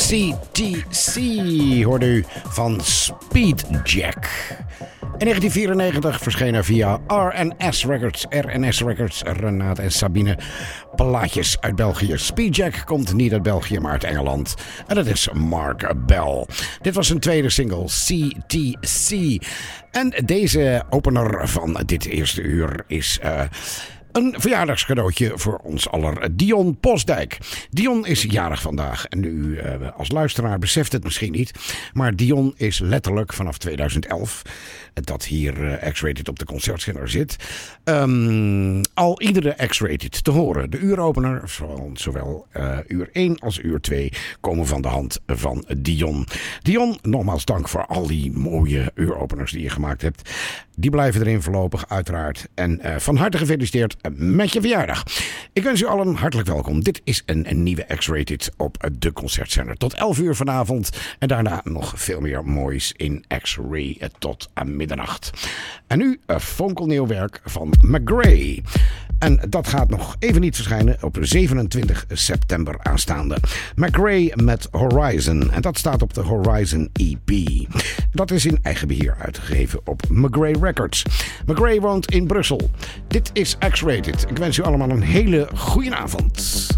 CTC hoorde u van Speedjack. In 1994 verschenen via RNS Records, Renate en Sabine, plaatjes uit België. Speedjack komt niet uit België, maar uit Engeland. En dat is Mark Bell. Dit was een tweede single, CTC. En deze opener van dit eerste uur is een verjaardagscadeautje voor ons aller, Dion Postdijk. Dion is jarig vandaag en u als luisteraar beseft het misschien niet, maar Dion is letterlijk vanaf 2011, dat hier X-Rated op de Concertzender zit, al iedere X-Rated te horen. De uuropener, zowel uur 1 als uur 2, komen van de hand van Dion. Dion, nogmaals dank voor al die mooie uuropeners die je gemaakt hebt. Die blijven erin voorlopig, uiteraard. En van harte gefeliciteerd met je verjaardag. Ik wens u allen hartelijk welkom. Dit is een nieuwe X-Rated op de Concertzender. Tot 11 uur vanavond. En daarna nog veel meer moois in X-Ray tot aan middernacht. En nu een fonkelnieuw werk van McGray. En dat gaat nog even niet verschijnen op 27 september aanstaande. McGray met Horizon. En dat staat op de Horizon EP. Dat is in eigen beheer uitgegeven op McGray Records. McGray woont in Brussel. Dit is X-Rated. Ik wens u allemaal een hele goede avond.